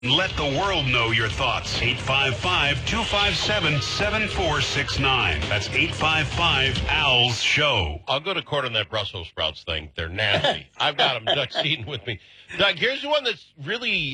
Let the world know your thoughts. 855-257-7469. That's 855-AL's show. I'll go to court on that Brussels sprouts thing. They're nasty. I've got them. Doug's eating with me. Doug, here's the one that's really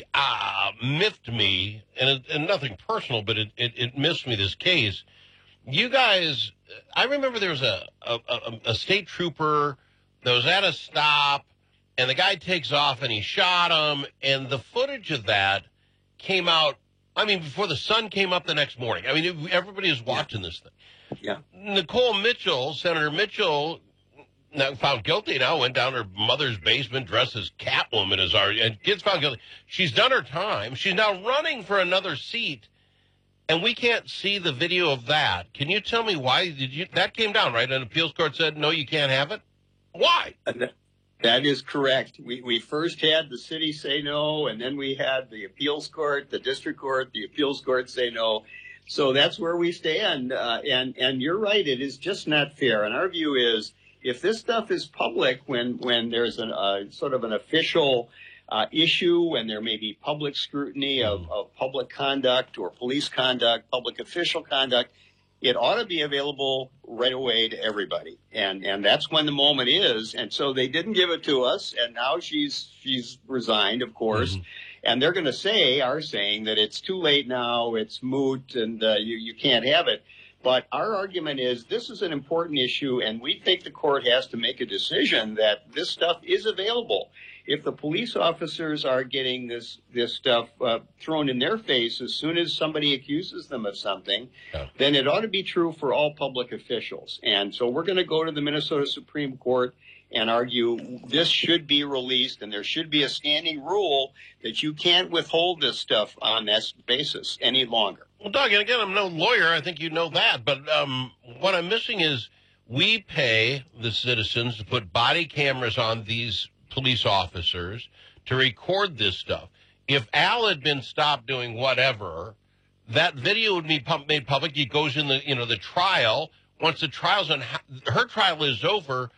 miffed me, and nothing personal, but it miffed me, this case. You guys, I remember there was a state trooper that was at a stop, and the guy takes off, and he shot him, and the footage of that came out, before the sun came up the next morning. Everybody is watching this thing. Yeah. Nicole Mitchell, Senator Mitchell, now found guilty now, went down to her mother's basement dressed as Catwoman, and gets found guilty. She's done her time. She's now running for another seat, and we can't see the video of that. Can you tell me why? That came down, right? An appeals court said, no, you can't have it? Why? That is correct. We first had the city say no, and then we had the appeals court, the district court, the appeals court say no. So that's where we stand. And you're right, it is just not fair. And our view is, if this stuff is public, when there's sort of an official issue, and there may be public scrutiny of public conduct or police conduct, public official conduct, it ought to be available right away to everybody. And that's when the moment is. And so they didn't give it to us. And now she's resigned, of course. Mm-hmm. And they're going to are saying that it's too late now, it's moot, and you can't have it. But our argument is this is an important issue, and we think the court has to make a decision that this stuff is available. If the police officers are getting this stuff thrown in their face as soon as somebody accuses them of something, then it ought to be true for all public officials. And so we're going to go to the Minnesota Supreme Court and argue this should be released, and there should be a standing rule that you can't withhold this stuff on this basis any longer. Well, Doug, and again, I'm no lawyer. I think you know that. But what I'm missing is we pay the citizens to put body cameras on these police officers to record this stuff. If Al had been stopped doing whatever, that video would be made public. It goes in the trial. Once the trial's on, her trial is over.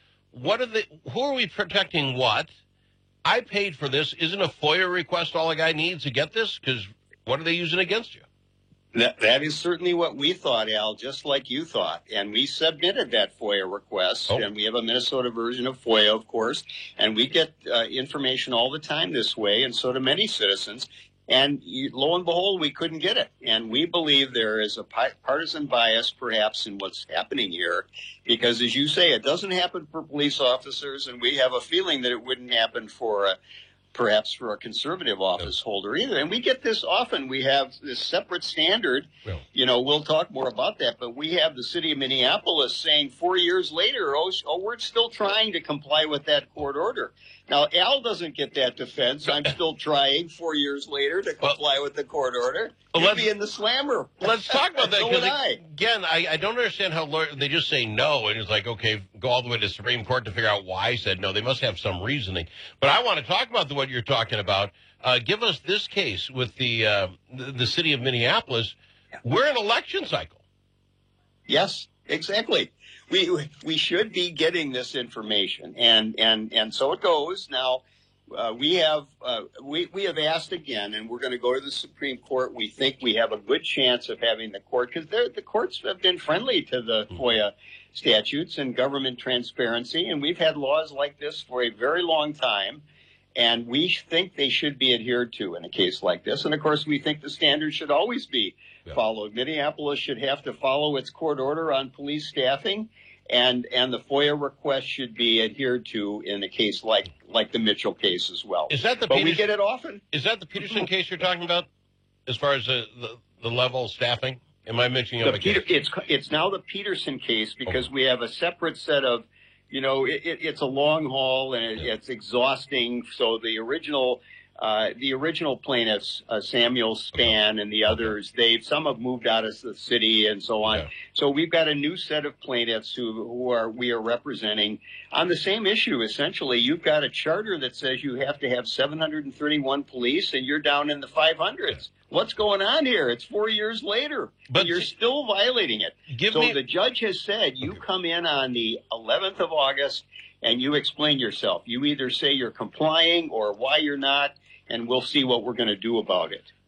Who are we protecting? What? I paid for this. Isn't a FOIA request all a guy needs to get this? Because what are they using against you? That is certainly what we thought, Al, just like you thought. And we submitted that FOIA request, and we have a Minnesota version of FOIA, of course, and we get information all the time this way, and so do many citizens. And lo and behold, we couldn't get it. And we believe there is a partisan bias, perhaps, in what's happening here, because, as you say, it doesn't happen for police officers, and we have a feeling that it wouldn't happen for perhaps for a conservative office holder either. And we get this often. We have this separate standard. We'll talk more about that, but we have the city of Minneapolis saying 4 years later, we're still trying to comply with that court order. Now, Al doesn't get that defense. I'm still trying 4 years later to comply with the court order. You'd be in the slammer. Let's talk about that. So would I. Again, I don't understand how they just say no, and it's like, okay, go all the way to the Supreme Court to figure out why I said no. They must have some reasoning. But I want to talk about what you're talking about. Give us this case with the city of Minneapolis. We're in election cycle. Yes, exactly. We should be getting this information, and so it goes. Now, we have asked again, and we're going to go to the Supreme Court. We think we have a good chance of having the court, because the courts have been friendly to the FOIA statutes and government transparency, and we've had laws like this for a very long time, and we think they should be adhered to in a case like this. And of course, we think the standards should always be followed. Minneapolis should have to follow its court order on police staffing, and the FOIA request should be adhered to in a case like the Mitchell case as well. Is that we get it often. Is that the Peterson case you're talking about, as far as the level of staffing? Am I mixing up a case? It's now the Peterson case, because we have a separate set of, it's a long haul, and it's exhausting. So the original plaintiffs, Samuel Spann and the others, some have moved out of the city and so on. So we've got a new set of plaintiffs who we are representing on the same issue. Essentially, you've got a charter that says you have to have 731 police, and you're down in the 500s. What's going on here? It's 4 years later, but you're still violating it. The judge has said you come in on the 11th of August and you explain yourself. You either say you're complying or why you're not. and we'll see what we're going to do about it.